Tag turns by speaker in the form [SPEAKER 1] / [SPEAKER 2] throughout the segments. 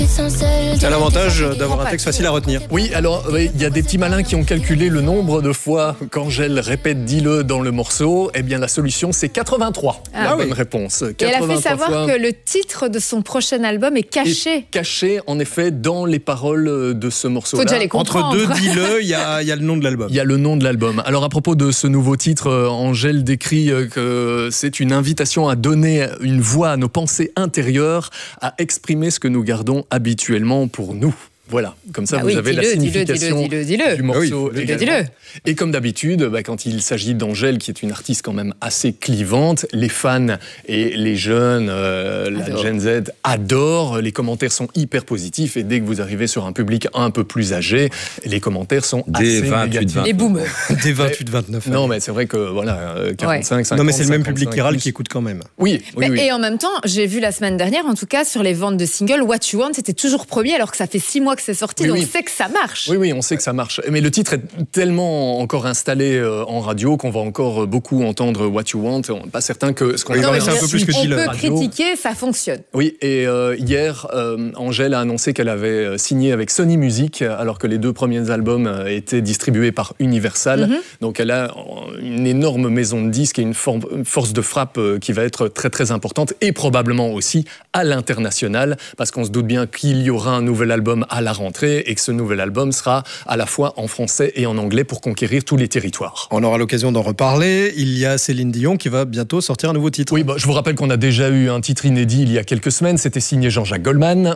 [SPEAKER 1] C'est l'avantage d'avoir un texte facile à retenir.
[SPEAKER 2] Oui, alors il y a des petits malins qui ont calculé le nombre de fois qu'Angèle répète « dis-le » dans le morceau. Eh bien, la solution, c'est 83. La bonne réponse.
[SPEAKER 3] Et elle a fait savoir que le titre de son prochain album est caché.
[SPEAKER 2] Est caché, en effet, dans les paroles de ce morceau-là.
[SPEAKER 3] Faut déjà les comprendre.
[SPEAKER 1] Entre deux « dis-le », il y a le nom de l'album.
[SPEAKER 2] Il y a le nom de l'album. Alors, à propos de ce nouveau titre, Angèle décrit que c'est une invitation à donner une voix à nos pensées intérieures, à exprimer ce que nous gardons habituellement pour nous. Voilà, comme ça vous avez la signification du morceau.
[SPEAKER 3] Dis-le.
[SPEAKER 2] Et comme d'habitude, quand il s'agit d'Angèle, qui est une artiste quand même assez clivante, les fans et les jeunes, la Gen Z, adorent. Les commentaires sont hyper positifs et dès que vous arrivez sur un public un peu plus âgé, les commentaires sont assez négatifs.
[SPEAKER 3] Les boomers.
[SPEAKER 1] Des 28-29.
[SPEAKER 2] Non, mais c'est vrai que voilà, 45, 50.
[SPEAKER 1] Non, mais c'est le même public qui râle qui écoute quand même.
[SPEAKER 2] Oui.
[SPEAKER 3] Et en même temps, j'ai vu la semaine dernière, en tout cas, sur les ventes de singles, What You Want, c'était toujours premier, alors que ça fait 6 mois que c'est sorti, donc on sait que ça marche.
[SPEAKER 2] Oui, on sait que ça marche. Mais le titre est tellement encore installé en radio qu'on va encore beaucoup entendre What You Want. On n'est pas certain que ce qu'on
[SPEAKER 1] c'est un peu plus que
[SPEAKER 3] on peut critiquer, ça fonctionne.
[SPEAKER 2] Oui, et hier, Angèle a annoncé qu'elle avait signé avec Sony Music, alors que les 2 premiers albums étaient distribués par Universal. Donc elle a une énorme maison de disques et une force de frappe qui va être très très importante, et probablement aussi à l'international, parce qu'on se doute bien qu'il y aura un nouvel album à la rentrée et que ce nouvel album sera à la fois en français et en anglais pour conquérir tous les territoires.
[SPEAKER 1] On aura l'occasion d'en reparler. Il y a Céline Dion qui va bientôt sortir un nouveau titre.
[SPEAKER 2] Oui, je vous rappelle qu'on a déjà eu un titre inédit il y a quelques semaines. C'était signé Jean-Jacques Goldman.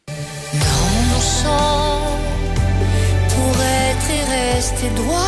[SPEAKER 4] Dans mon sang, pour être et rester droit.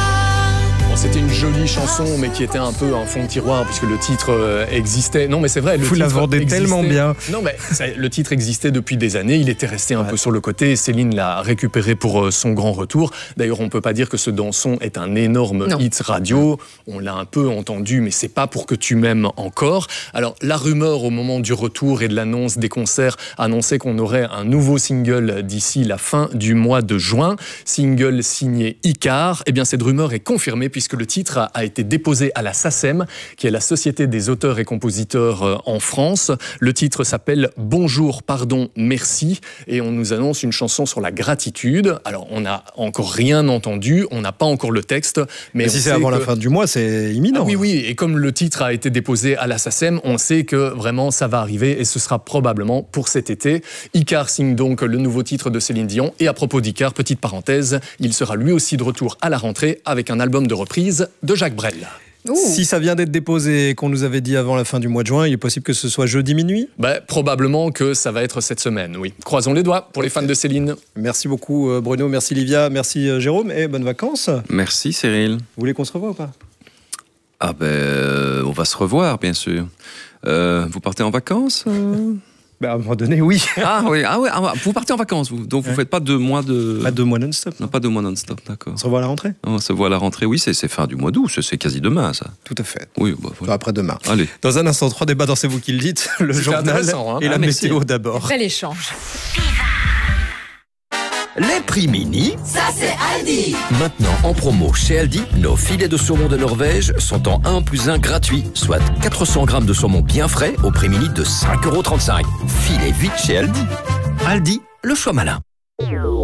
[SPEAKER 2] C'était une jolie chanson, mais qui était un peu un fond de tiroir, puisque le titre existait. Non, mais c'est vrai, le
[SPEAKER 1] titre
[SPEAKER 2] la
[SPEAKER 1] vendez tellement bien.
[SPEAKER 2] Non, mais le titre existait depuis des années. Il était resté un peu sur le côté. Céline l'a récupéré pour son grand retour. D'ailleurs, on ne peut pas dire que ce Danson est un énorme hit radio. On l'a un peu entendu, mais c'est pas pour que tu m'aimes encore. Alors, la rumeur au moment du retour et de l'annonce des concerts annonçait qu'on aurait un nouveau single d'ici la fin du mois de juin. Single signé Icare. Eh bien, cette rumeur est confirmée, puisque le titre a été déposé à la SACEM, qui est la Société des auteurs et compositeurs en France. Le titre s'appelle « Bonjour, pardon, merci » et on nous annonce une chanson sur la gratitude. Alors, on n'a encore rien entendu, on n'a pas encore le texte. Mais
[SPEAKER 1] si c'est avant la fin du mois, c'est imminent.
[SPEAKER 2] Ah oui, et comme le titre a été déposé à la SACEM, on sait que vraiment ça va arriver et ce sera probablement pour cet été. Icare signe donc le nouveau titre de Céline Dion. Et à propos d'Icare, petite parenthèse, il sera lui aussi de retour à la rentrée avec un album de reprise de Jacques Brel.
[SPEAKER 1] Si ça vient d'être déposé et qu'on nous avait dit avant la fin du mois de juin, il est possible que ce soit jeudi minuit ?
[SPEAKER 2] Probablement que ça va être cette semaine, oui. Croisons les doigts pour les fans de Céline.
[SPEAKER 1] Merci beaucoup Bruno, merci Livia, merci Jérôme et bonnes vacances.
[SPEAKER 5] Merci Cyril.
[SPEAKER 1] Vous voulez qu'on se revoie ou pas ?
[SPEAKER 5] On va se revoir bien sûr. Vous partez en vacances
[SPEAKER 1] à un moment donné, oui.
[SPEAKER 5] Vous partez en vacances, vous. Donc vous faites pas 2 mois de...
[SPEAKER 1] Pas 2 mois non-stop.
[SPEAKER 5] Non, pas 2 mois non-stop, d'accord.
[SPEAKER 1] On se revoit à la rentrée ?
[SPEAKER 5] On se voit à la rentrée, oui, c'est fin du mois d'août, c'est quasi demain, ça.
[SPEAKER 1] Tout à fait.
[SPEAKER 5] Oui, voilà.
[SPEAKER 1] Après-demain.
[SPEAKER 5] Allez.
[SPEAKER 1] Dans un instant, 3 débats dans C'est vous qui le dites, le journal et la météo d'abord.
[SPEAKER 3] Bel échange.
[SPEAKER 6] Les prix mini,
[SPEAKER 4] Ça c'est Aldi.
[SPEAKER 6] maintenant en promo chez Aldi, nos filets de saumon de Norvège sont en 1 + 1 gratuit, soit 400 grammes de saumon bien frais au prix mini de 5,35 €. Filez vite chez Aldi. Aldi, le choix malin.